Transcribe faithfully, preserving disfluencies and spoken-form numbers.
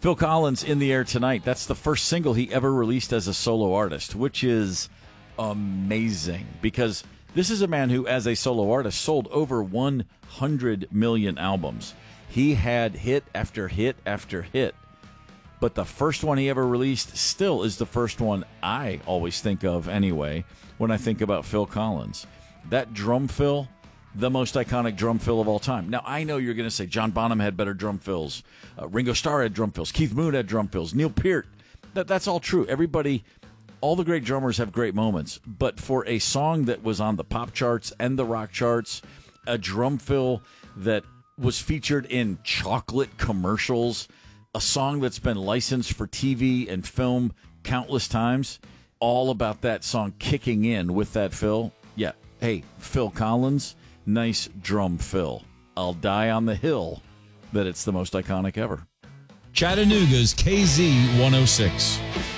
Phil Collins in the air tonight. That's the first single he ever released as a solo artist, which is amazing because this is a man who, as a solo artist, sold over one hundred million albums. He had hit after hit after hit. But the first one he ever released still is the first one I always think of anyway when I think about Phil Collins. That drum fill, the most iconic drum fill of all time. Now, I know you're going to say John Bonham had better drum fills. Uh, Ringo Starr had drum fills. Keith Moon had drum fills. Neil Peart. That, that's all true. Everybody, all the great drummers have great moments. But for a song that was on the pop charts and the rock charts, a drum fill that was featured in chocolate commercials, a song that's been licensed for T V and film countless times, all about that song kicking in with that fill. Yeah, hey, Phil Collins, nice drum fill. I'll die on the hill that it's the most iconic ever. Chattanooga's K Z one oh six.